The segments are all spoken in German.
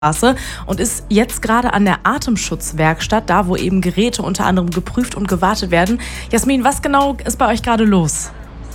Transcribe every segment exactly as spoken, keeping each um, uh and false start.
und ist jetzt gerade an der Atemschutzwerkstatt, da wo eben Geräte unter anderem geprüft und gewartet werden. Jasmin, was genau ist bei euch gerade los?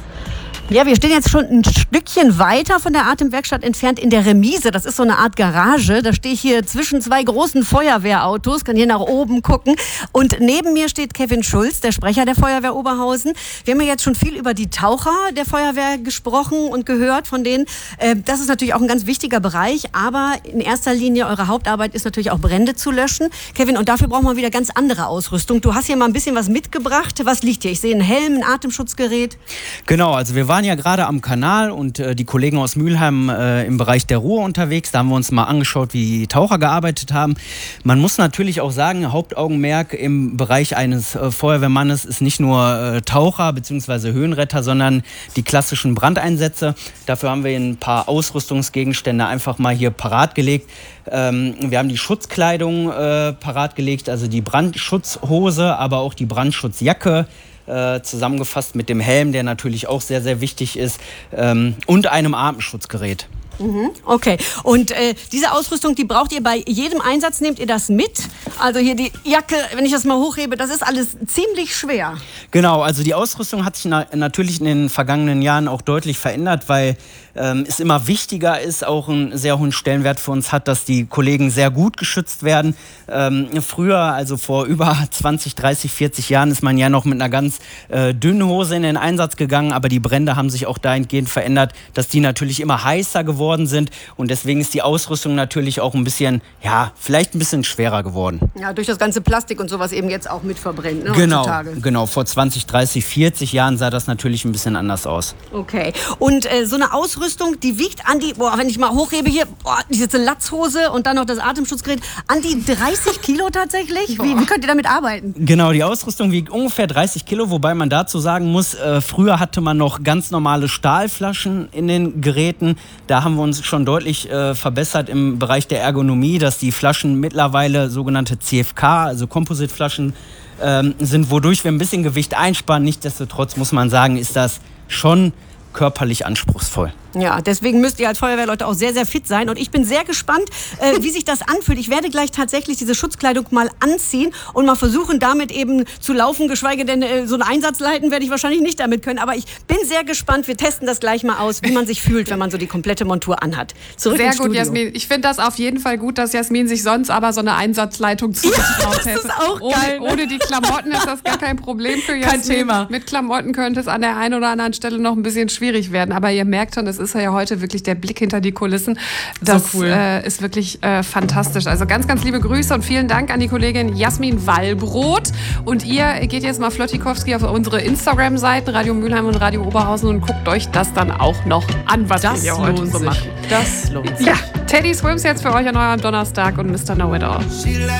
Ja, wir stehen jetzt schon ein Stückchen weiter von der Atemwerkstatt entfernt in der Remise. Das ist so eine Art Garage. Da stehe ich hier zwischen zwei großen Feuerwehrautos, kann hier nach oben gucken. Und neben mir steht Kevin Schulz, der Sprecher der Feuerwehr Oberhausen. Wir haben ja jetzt schon viel über die Taucher der Feuerwehr gesprochen und gehört von denen. Das ist natürlich auch ein ganz wichtiger Bereich. Aber in erster Linie, eure Hauptarbeit ist natürlich auch Brände zu löschen. Kevin, und dafür braucht man wieder ganz andere Ausrüstung. Du hast hier mal ein bisschen was mitgebracht. Was liegt hier? Ich sehe einen Helm, ein Atemschutzgerät. Genau, also wir waren Wir waren ja gerade am Kanal und äh, die Kollegen aus Mülheim äh, im Bereich der Ruhr unterwegs. Da haben wir uns mal angeschaut, wie die Taucher gearbeitet haben. Man muss natürlich auch sagen, Hauptaugenmerk im Bereich eines äh, Feuerwehrmannes ist nicht nur äh, Taucher bzw. Höhenretter, sondern die klassischen Brandeinsätze. Dafür haben wir ein paar Ausrüstungsgegenstände einfach mal hier parat gelegt. Ähm, wir haben die Schutzkleidung äh, parat gelegt, also die Brandschutzhose, aber auch die Brandschutzjacke. Äh, zusammengefasst mit dem Helm, der natürlich auch sehr, sehr wichtig ist, ähm, und einem Atemschutzgerät. Mhm, okay. Und äh, diese Ausrüstung, die braucht ihr bei jedem Einsatz, nehmt ihr das mit? Also hier die Jacke, wenn ich das mal hochhebe, das ist alles ziemlich schwer. Genau, also die Ausrüstung hat sich na- natürlich in den vergangenen Jahren auch deutlich verändert, weil ähm, es immer wichtiger ist, auch einen sehr hohen Stellenwert für uns hat, dass die Kollegen sehr gut geschützt werden. Ähm, früher, also vor über zwanzig, dreißig, vierzig Jahren, ist man ja noch mit einer ganz äh, dünnen Hose in den Einsatz gegangen, aber die Brände haben sich auch dahingehend verändert, dass die natürlich immer heißer geworden sind und deswegen ist die Ausrüstung natürlich auch ein bisschen, ja, vielleicht ein bisschen schwerer geworden. Ja, durch das ganze Plastik und sowas eben jetzt auch mit verbrennt, ne, genau, heutzutage. Genau, vor zwanzig, dreißig, vierzig Jahren sah das natürlich ein bisschen anders aus. Okay, und äh, so eine Ausrüstung, die wiegt an die, boah, wenn ich mal hochhebe hier, boah, diese Latzhose und dann noch das Atemschutzgerät, an die dreißig Kilo tatsächlich? Wie, wie könnt ihr damit arbeiten? Genau, die Ausrüstung wiegt ungefähr dreißig Kilo, wobei man dazu sagen muss, äh, früher hatte man noch ganz normale Stahlflaschen in den Geräten. Da haben wir uns schon deutlich äh, verbessert im Bereich der Ergonomie, dass die Flaschen mittlerweile sogenannte C F K, also Composite-Flaschen, ähm, sind, wodurch wir ein bisschen Gewicht einsparen. Nichtsdestotrotz muss man sagen, ist das schon körperlich anspruchsvoll. Ja, deswegen müsst ihr als Feuerwehrleute auch sehr, sehr fit sein. Und ich bin sehr gespannt, äh, wie sich das anfühlt. Ich werde gleich tatsächlich diese Schutzkleidung mal anziehen und mal versuchen, damit eben zu laufen. Geschweige denn, äh, so einen Einsatz leiten werde ich wahrscheinlich nicht damit können. Aber ich bin sehr gespannt. Wir testen das gleich mal aus, wie man sich fühlt, wenn man so die komplette Montur anhat. Zurück sehr ins gut, Studio. Jasmin. Ich finde das auf jeden Fall gut, dass Jasmin sich sonst aber so eine Einsatzleitung zugetraut hätte. Das ist auch ohne, geil. Ne? Ohne die Klamotten ist das gar kein Problem für Jasmin. Kein Thema. Mit Klamotten könnte es an der einen oder anderen Stelle noch ein bisschen schwierig werden. Aber ihr merkt schon, es ist ja heute wirklich der Blick hinter die Kulissen. Das so cool. äh, ist wirklich äh, fantastisch. Also ganz, ganz liebe Grüße und vielen Dank an die Kollegin Jasmin Wallbrot. Und ihr geht jetzt mal Flottikowski auf unsere Instagram-Seiten, Radio Mülheim und Radio Oberhausen, und guckt euch das dann auch noch an, was Das wir hier heute lohnt so sich. machen. Das lohnt sich. Ja, Teddy Swims jetzt für euch an eurem Donnerstag und Mister Know It All.